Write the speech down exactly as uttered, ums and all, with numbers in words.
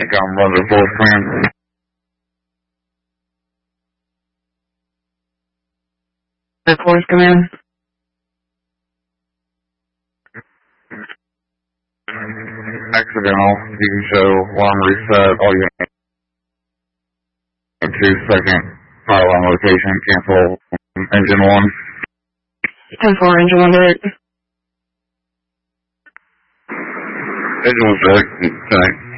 I'm running voice command. Voice command. Accidental. You can show alarm reset. All you need. Two second fire alarm location. Cancel engine one. ten four engine one direct. Engine one direct. Tonight.